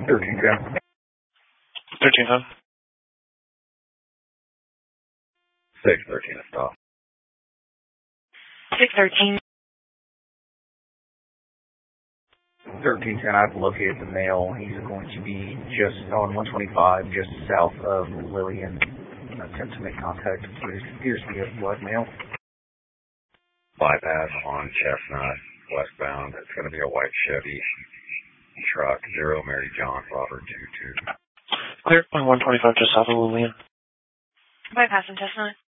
1310. 1310. 613 stop. 613. 1310, I've located the male. He's going to be just on 125, just south of Lillian. Attempt to make contact. Appears to be a black male. Bypass on Chestnut, westbound. It's going to be a white Chevy truck, 0 Mary John, Robert 22. Clear on 125, just south of Lillian. Bypass on Chestnut.